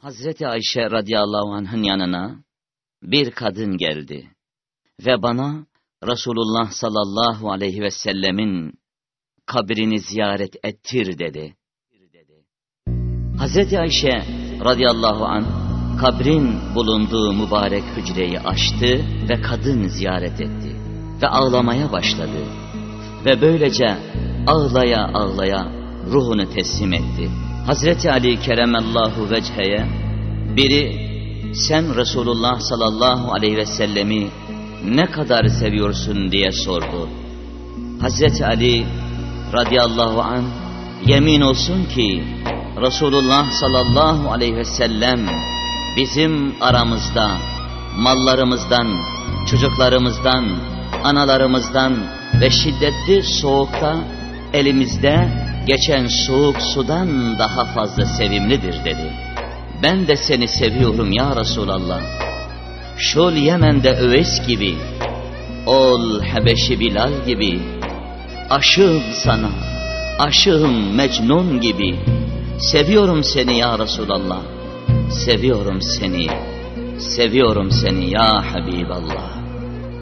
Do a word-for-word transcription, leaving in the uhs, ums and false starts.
Hazreti Ayşe radıyallahu anh'ın yanına bir kadın geldi ve bana Resulullah sallallahu aleyhi ve sellemin kabrini ziyaret ettir dedi. Hazreti Ayşe radıyallahu anh kabrin bulunduğu mübarek hücreyi açtı ve kadın ziyaret etti ve ağlamaya başladı ve böylece ağlaya ağlaya ruhunu teslim etti. Hazreti Ali keremallahu vecheye biri sen Resulullah sallallahu aleyhi ve sellemi ne kadar seviyorsun diye sordu. Hazreti Ali radıyallahu anh yemin olsun ki Resulullah sallallahu aleyhi ve sellem bizim aramızda mallarımızdan, çocuklarımızdan, analarımızdan ve şiddetli soğukta elimizde geçen soğuk sudan daha fazla sevimlidir dedi. Ben de seni seviyorum ya Resulallah. Şol Yemen'de Öveys gibi, ol Habeşi Bilal gibi, aşığım sana, aşığım Mecnun gibi. Seviyorum seni ya Resulallah, seviyorum seni, seviyorum seni ya Habiballah.